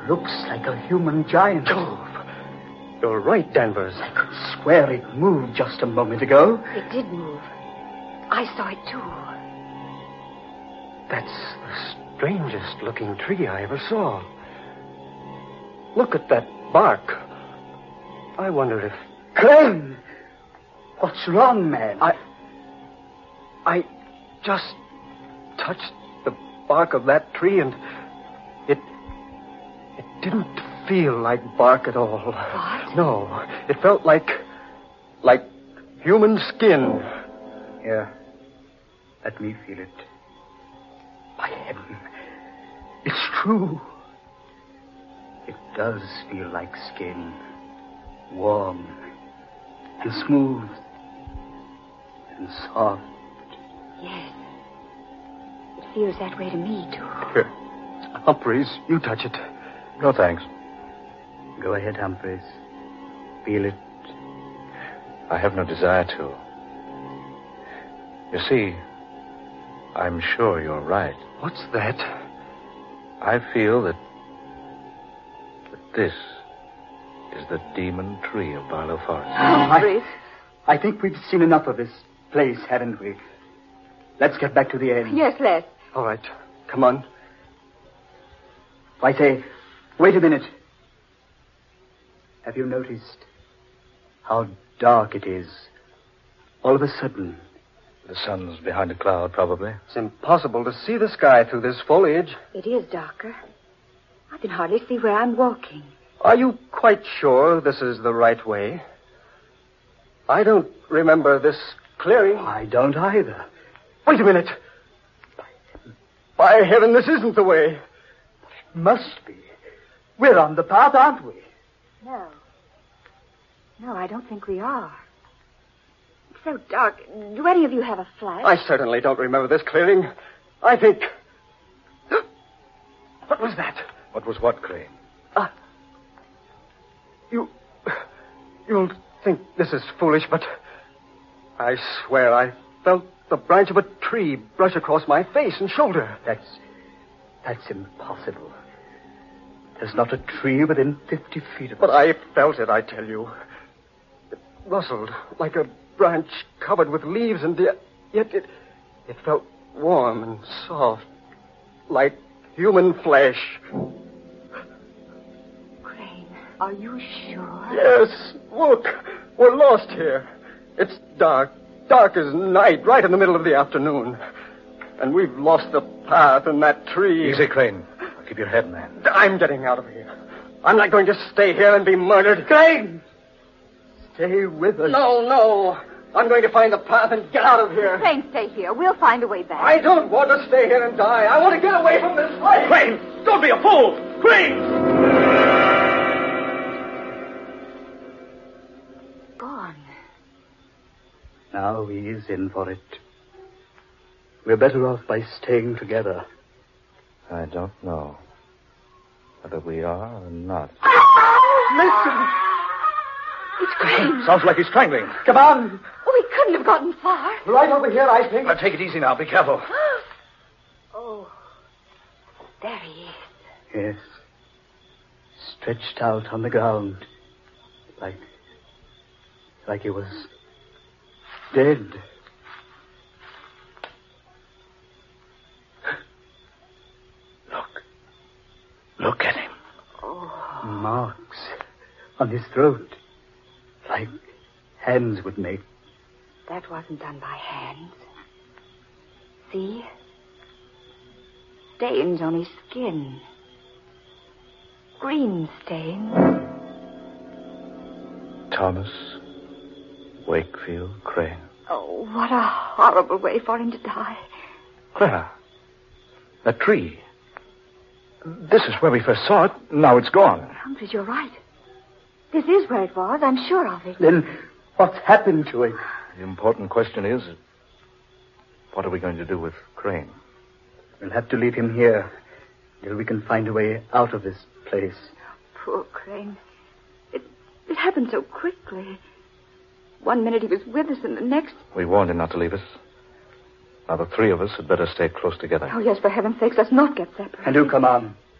looks like a human giant. Jove. You're right, Danvers. I could swear it moved just a moment ago. It did move. I saw it, too. That's the strangest looking tree I ever saw. Look at that bark. I wonder if... Crane! What's wrong, man? I just touched the bark of that tree and it didn't feel like bark at all. What? No, it felt like human skin. Here, let me feel it. By heaven, it's true. It does feel like skin. Warm and smooth and soft. Yes. It feels that way to me, too. Here, Humphreys, you touch it. No, thanks. Go ahead, Humphreys. Feel it. I have no desire to. You see, I'm sure you're right. What's that? I feel that this is the demon tree of Barlow Forest. Humphreys. I think we've seen enough of this place, haven't we? Let's get back to the inn. Yes, let's. All right, come on. I say, wait a minute. Have you noticed how dark it is? All of a sudden. The sun's behind a cloud, probably. It's impossible to see the sky through this foliage. It is darker. I can hardly see where I'm walking. Are you quite sure this is the right way? I don't remember this clearing. I don't either. Wait a minute. By heaven, this isn't the way. It must be. We're on the path, aren't we? No. No, I don't think we are. It's so dark. Do any of you have a flash? I certainly don't remember this clearing. I think... What was that? What was what, Crane? You'll think this is foolish, but I swear I felt the branch of a tree brush across my face and shoulder. That's impossible. There's not a tree within 50 feet of us. But I felt it, I tell you. It rustled like a branch covered with leaves, and yet it felt warm and soft, like human flesh. Crane, are you sure? Yes, look, we're lost here. It's dark as night, right in the middle of the afternoon. And we've lost the path and that tree. Easy, Crane. I'll keep your head, man. I'm getting out of here. I'm not going to stay here and be murdered. Crane! Stay with us. No. I'm going to find the path and get out of here. Crane, stay here. We'll find a way back. I don't want to stay here and die. I want to get away from this place. Crane! Don't be a fool! Crane! Gone. Now he is in for it. We're better off by staying together. I don't know whether we are or not. Listen! It's Crane. Sounds like he's strangling. Come on! Oh, we couldn't have gotten far. Right over here, I think. Now, take it easy now. Be careful. Oh, there he is. Yes. Stretched out on the ground. Like he was dead. Look at him. Oh. Marks on his throat. Like hands would make. That wasn't done by hands. See? Stains on his skin. Green stains. Thomas Wakefield Crane. Oh, what a horrible way for him to die. Clara, that tree. This is where we first saw it. Now it's gone. Humphreys, you're right. This is where it was. I'm sure of it. Then what's happened to it? The important question is, what are we going to do with Crane? We'll have to leave him here till we can find a way out of this place. Poor Crane. It happened so quickly. One minute he was with us, and the next... We warned him not to leave us. Now the three of us had better stay close together. Oh, yes, for heaven's sakes, let's not get separated. And do come on.